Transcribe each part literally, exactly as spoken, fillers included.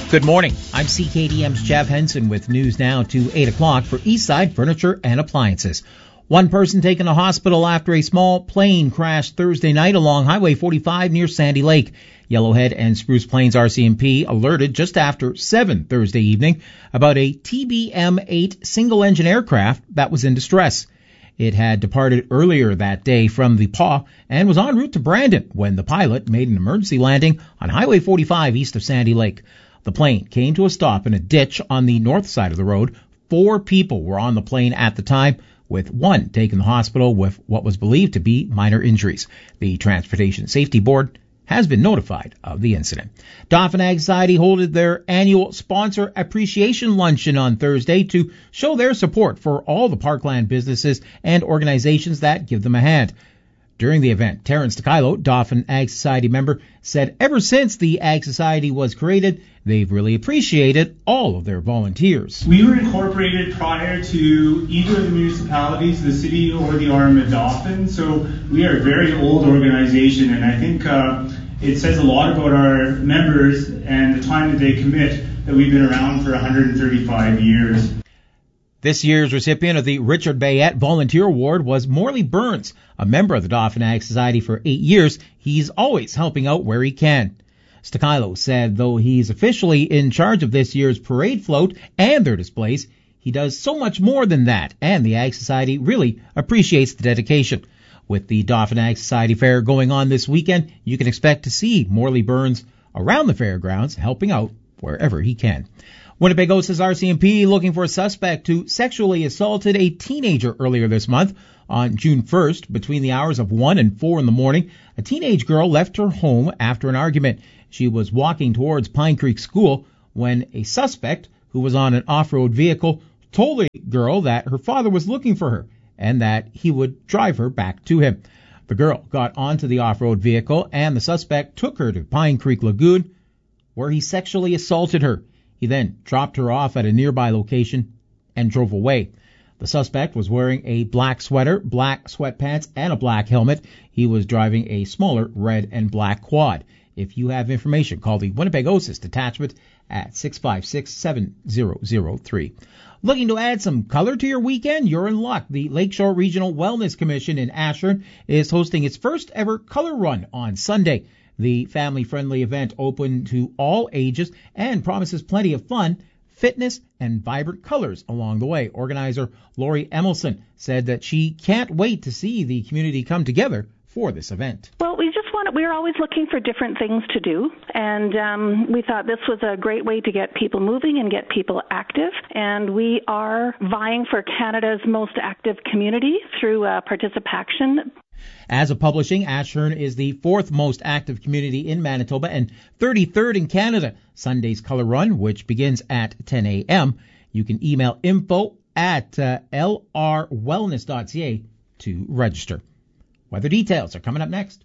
Good morning. I'm C K D M's Jeff Henson with news now to eight o'clock for Eastside Furniture and Appliances. One person taken to hospital after a small plane crashed Thursday night along Highway forty-five near Sandy Lake. Yellowhead and Spruce Plains R C M P alerted just after seven Thursday evening about a T B M eight single-engine aircraft that was in distress. It had departed earlier that day from the P A W and was en route to Brandon when the pilot made an emergency landing on Highway forty-five east of Sandy Lake. The plane came to a stop in a ditch on the north side of the road. Four people were on the plane at the time, with one taken to the hospital with what was believed to be minor injuries. The Transportation Safety Board has been notified of the incident. Dauphin Ag Society held their annual sponsor appreciation luncheon on Thursday to show their support for all the parkland businesses and organizations that give them a hand. During the event, Terrence DeKilo, Dauphin Ag Society member, said ever since the Ag Society was created, they've really appreciated all of their volunteers. We were incorporated prior to either of the municipalities, the city or the R M of Dauphin, so we are a very old organization, and I think uh, it says a lot about our members and the time that they commit that we've been around for one hundred thirty-five years. This year's recipient of the Richard Bayette Volunteer Award was Morley Burns, a member of the Dauphin Ag Society for eight years. He's always helping out where he can. Stakilo said though he's officially in charge of this year's parade float and their displays, he does so much more than that, and the Ag Society really appreciates the dedication. With the Dauphin Ag Society Fair going on this weekend, you can expect to see Morley Burns around the fairgrounds helping out wherever he can. Winnepegosa's R C M P looking for a suspect who sexually assaulted a teenager earlier this month. On June first, between the hours of one and four in the morning, a teenage girl left her home after an argument. She was walking towards Pine Creek School when a suspect who was on an off-road vehicle told the girl that her father was looking for her and that he would drive her back to him. The girl got onto the off-road vehicle and the suspect took her to Pine Creek Lagoon where he sexually assaulted her. He then dropped her off at a nearby location and drove away. The suspect was wearing a black sweater, black sweatpants, and a black helmet. He was driving a smaller red and black quad. If you have information, call the Winnepegosis Detachment at six five six, seven zero zero three. Looking to add some color to your weekend? You're in luck. The Lakeshore Regional Wellness Commission in Ashern is hosting its first ever color run on Sunday. The family-friendly event open to all ages and promises plenty of fun, fitness, and vibrant colors along the way. Organizer Lori Emelson said that she can't wait to see the community come together for this event. Well, we just want we were always looking for different things to do, and um, we thought this was a great way to get people moving and get people active. And we are vying for Canada's most active community through uh, participation. As of publishing, Ashern is the fourth most active community in Manitoba and thirty-third in Canada. Sunday's Color Run, which begins at ten a.m. You can email info at uh, l r wellness dot c a to register. Weather details are coming up next.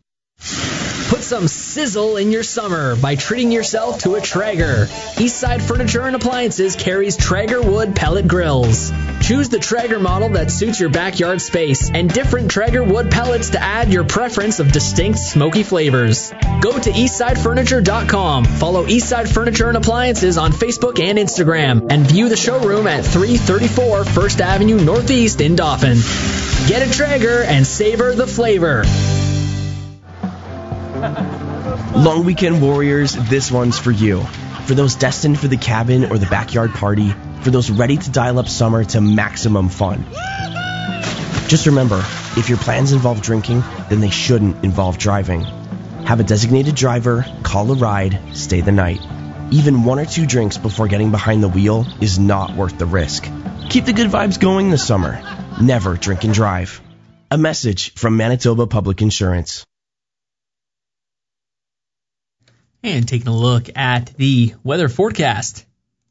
Put some sizzle in your summer by treating yourself to a Traeger. Eastside Furniture and Appliances carries Traeger wood pellet grills. Choose the Traeger model that suits your backyard space and different Traeger wood pellets to add your preference of distinct smoky flavors. Go to eastside furniture dot com, follow Eastside Furniture and Appliances on Facebook and Instagram, and view the showroom at three thirty-four First Avenue Northeast in Dauphin. Get a Traeger and savor the flavor. Long weekend warriors, this one's for you. For those destined for the cabin or the backyard party, for those ready to dial up summer to maximum fun. Just remember, if your plans involve drinking, then they shouldn't involve driving. Have a designated driver, call a ride, stay the night. Even one or two drinks before getting behind the wheel is not worth the risk. Keep the good vibes going this summer. Never drink and drive. A message from Manitoba Public Insurance. And taking a look at the weather forecast.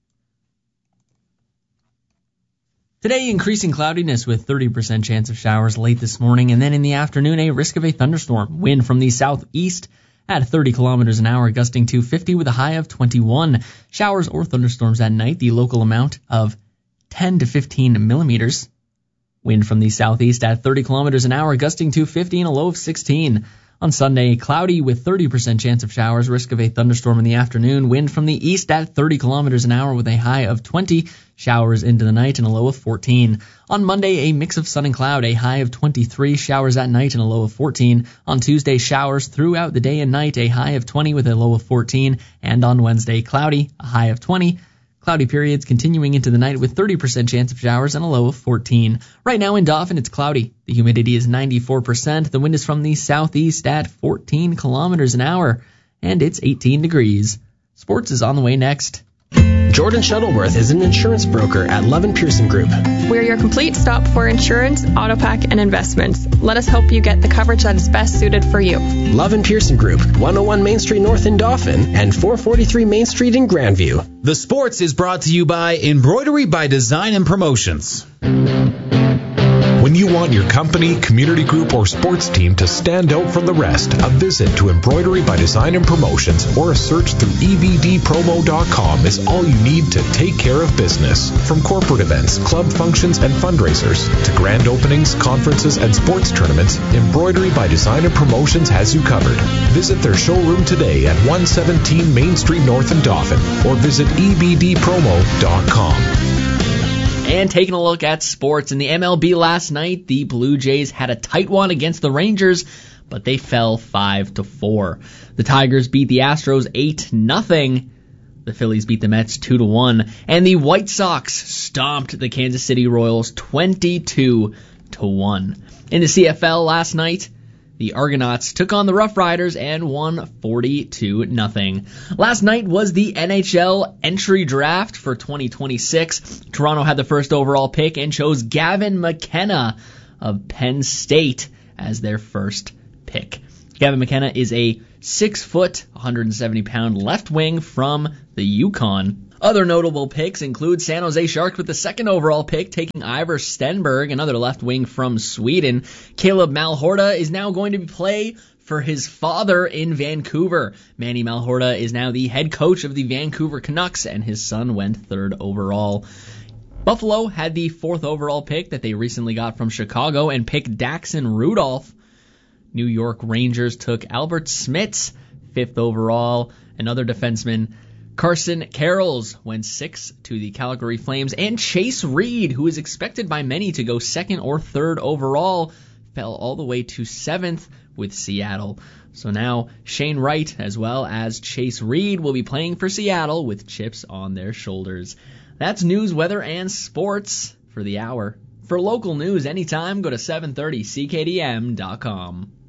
Today, increasing cloudiness with thirty percent chance of showers late this morning, and then in the afternoon, a risk of a thunderstorm. Wind from the southeast at thirty kilometers an hour, gusting to fifty with a high of twenty-one. Showers or thunderstorms at night, the local amount of ten to fifteen millimeters. Wind from the southeast at thirty kilometers an hour, gusting to fifty and a low of sixteen. On Sunday, cloudy with thirty percent chance of showers, risk of a thunderstorm in the afternoon, wind from the east at thirty kilometers an hour with a high of twenty, showers into the night and a low of fourteen. On Monday, a mix of sun and cloud, a high of twenty-three, showers at night and a low of fourteen. On Tuesday, showers throughout the day and night, a high of twenty with a low of fourteen. And on Wednesday, cloudy, a high of twenty. Cloudy periods continuing into the night with thirty percent chance of showers and a low of fourteen. Right now in Dauphin, it's cloudy. The humidity is ninety-four percent. The wind is from the southeast at fourteen kilometers an hour, and it's eighteen degrees. Sports is on the way next. Jordan Shuttleworth is an insurance broker at Love and Pearson Group. We're your complete stop for insurance, auto pack, and investments. Let us help you get the coverage that is best suited for you. Love and Pearson Group, one oh one Main Street North in Dauphin and four forty-three Main Street in Grandview. The Sports is brought to you by Embroidery by Design and Promotions. When you want your company, community group, or sports team to stand out from the rest, a visit to Embroidery by Design and Promotions or a search through E B D promo dot com is all you need to take care of business. From corporate events, club functions, and fundraisers to grand openings, conferences, and sports tournaments, Embroidery by Design and Promotions has you covered. Visit their showroom today at one seventeen Main Street North in Dauphin or visit E B D promo dot com. And taking a look at sports in the M L B last night, the Blue Jays had a tight one against the Rangers, but they fell five to four. The Tigers beat the Astros eight nothing. The Phillies beat the Mets two to one, and the White Sox stomped the Kansas City Royals twenty-two to one. In the C F L last night, the Argonauts took on the Rough Riders and won forty-two nothing. Last night was the N H L entry draft for twenty twenty-six. Toronto had the first overall pick and chose Gavin McKenna of Penn State as their first pick. Gavin McKenna is a six foot, one hundred seventy pound left wing from the Yukon. Other notable picks include San Jose Sharks with the second overall pick, taking Ivar Stenberg, another left wing from Sweden. Caleb Malhorda is now going to play for his father in Vancouver. Manny Malhorda is now the head coach of the Vancouver Canucks, and his son went third overall. Buffalo had the fourth overall pick that they recently got from Chicago and picked Daxon Rudolph. New York Rangers took Albert Smits, fifth overall, another defenseman. Carson Carrolls went sixth to the Calgary Flames, and Chase Reed, who is expected by many to go second or third overall, fell all the way to seventh with Seattle. So now Shane Wright as well as Chase Reed will be playing for Seattle with chips on their shoulders. That's news, weather, and sports for the hour. For local news anytime, go to seven thirty C K D M dot com.